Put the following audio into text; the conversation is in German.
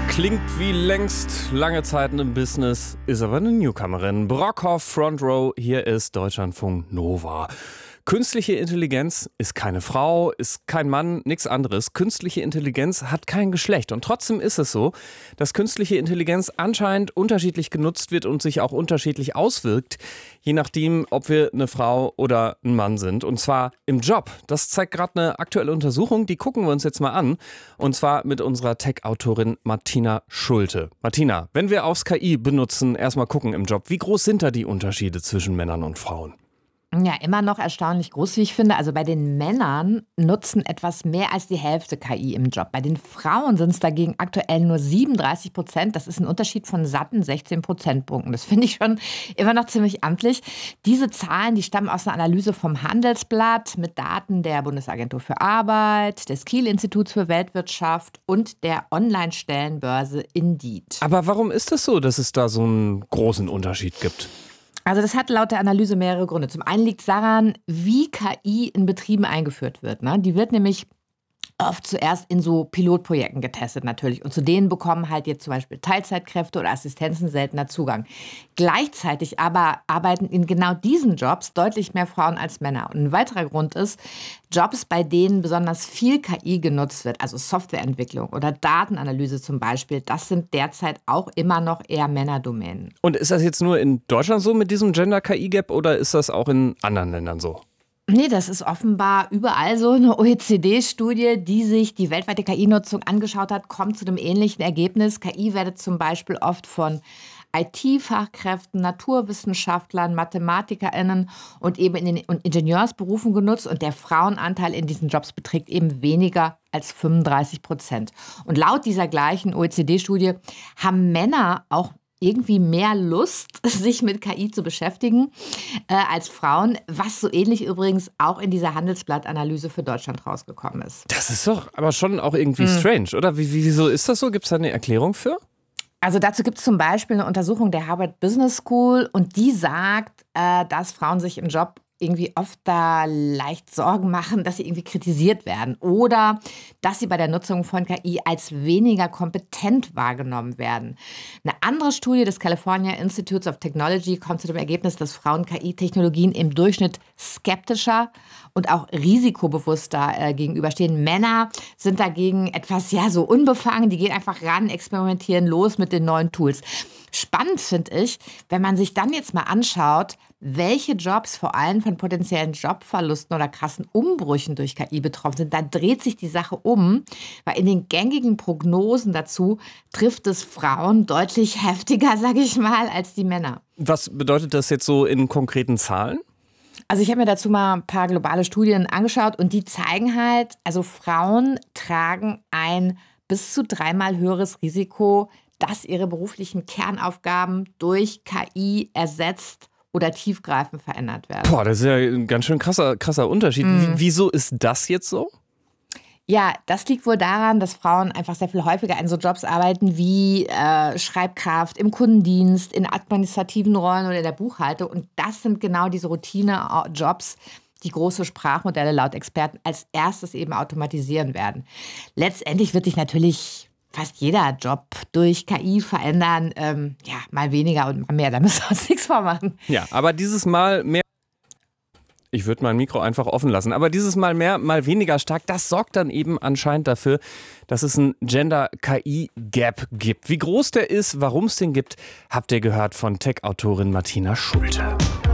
Klingt wie längst lange Zeiten im Business, ist aber eine Newcomerin. Brockhoff, Front Row, hier ist Deutschlandfunk Nova. Künstliche Intelligenz ist keine Frau, ist kein Mann, nichts anderes. Künstliche Intelligenz hat kein Geschlecht. Und trotzdem ist es so, dass künstliche Intelligenz anscheinend unterschiedlich genutzt wird und sich auch unterschiedlich auswirkt, je nachdem, ob wir eine Frau oder ein Mann sind. Und zwar im Job. Das zeigt gerade eine aktuelle Untersuchung, die gucken wir uns jetzt mal an. Und zwar mit unserer Tech-Autorin Martina Schulte. Martina, wenn wir aufs KI benutzen, erstmal gucken im Job, wie groß sind da die Unterschiede zwischen Männern und Frauen? Ja, immer noch erstaunlich groß, wie ich finde. Also bei den Männern nutzen etwas mehr als die Hälfte KI im Job. Bei den Frauen sind es dagegen aktuell nur 37%. Das ist ein Unterschied von satten 16 Prozentpunkten. Das finde ich schon immer noch ziemlich amtlich. Diese Zahlen, die stammen aus einer Analyse vom Handelsblatt mit Daten der Bundesagentur für Arbeit, des Kiel-Instituts für Weltwirtschaft und der Online-Stellenbörse Indeed. Aber warum ist es so, dass es da so einen großen Unterschied gibt? Also das hat laut der Analyse mehrere Gründe. Zum einen liegt es daran, wie KI in Betrieben eingeführt wird. Die wird nämlich oft zuerst in so Pilotprojekten getestet natürlich. Und zu denen bekommen halt jetzt zum Beispiel Teilzeitkräfte oder Assistenzen seltener Zugang. Gleichzeitig aber arbeiten in genau diesen Jobs deutlich mehr Frauen als Männer. Und ein weiterer Grund ist, Jobs, bei denen besonders viel KI genutzt wird, also Softwareentwicklung oder Datenanalyse zum Beispiel, das sind derzeit auch immer noch eher Männerdomänen. Und ist das jetzt nur in Deutschland so mit diesem Gender-KI-Gap oder ist das auch in anderen Ländern so? Nee, das ist offenbar überall so. Eine OECD-Studie, die sich die weltweite KI-Nutzung angeschaut hat, kommt zu dem ähnlichen Ergebnis. KI werde zum Beispiel oft von IT-Fachkräften, Naturwissenschaftlern, MathematikerInnen und eben in den Ingenieursberufen genutzt. Und der Frauenanteil in diesen Jobs beträgt eben weniger als 35%. Und laut dieser gleichen OECD-Studie haben Männer auch irgendwie mehr Lust, sich mit KI zu beschäftigen als Frauen, was so ähnlich übrigens auch in dieser Handelsblatt-Analyse für Deutschland rausgekommen ist. Das ist doch aber schon auch irgendwie strange, oder? Wieso ist das so? Gibt es da eine Erklärung für? Also dazu gibt es zum Beispiel eine Untersuchung der Harvard Business School und die sagt, dass Frauen sich im Job irgendwie oft da leicht Sorgen machen, dass sie irgendwie kritisiert werden oder dass sie bei der Nutzung von KI als weniger kompetent wahrgenommen werden. Eine andere Studie des California Institute of Technology kommt zu dem Ergebnis, dass Frauen KI-Technologien im Durchschnitt skeptischer und auch risikobewusster gegenüberstehen. Männer sind dagegen etwas so unbefangen, die gehen einfach ran, experimentieren los mit den neuen Tools. Spannend finde ich, wenn man sich dann jetzt mal anschaut, welche Jobs vor allem von potenziellen Jobverlusten oder krassen Umbrüchen durch KI betroffen sind, da dreht sich die Sache um, weil in den gängigen Prognosen dazu trifft es Frauen deutlich heftiger, sage ich mal, als die Männer. Was bedeutet das jetzt so in konkreten Zahlen? Also ich habe mir dazu mal ein paar globale Studien angeschaut und die zeigen halt, also Frauen tragen ein bis zu 3-mal höheres Risiko, dass ihre beruflichen Kernaufgaben durch KI ersetzt oder tiefgreifend verändert werden. Boah, das ist ja ein ganz schön krasser Unterschied. Wieso ist das jetzt so? Ja, das liegt wohl daran, dass Frauen einfach sehr viel häufiger in so Jobs arbeiten wie Schreibkraft, im Kundendienst, in administrativen Rollen oder in der Buchhaltung. Und das sind genau diese Routine-Jobs, die große Sprachmodelle laut Experten als erstes eben automatisieren werden. Letztendlich wird sich natürlich fast jeder Job durch KI verändern. Mal weniger und mal mehr, da müssen wir uns nichts vormachen. Ja, aber dieses Mal mehr. Ich würde mein Mikro einfach offen lassen. Aber dieses Mal mehr, mal weniger stark, das sorgt dann eben anscheinend dafür, dass es einen Gender-KI-Gap gibt. Wie groß der ist, warum es den gibt, habt ihr gehört von Tech-Autorin Martina Schulte.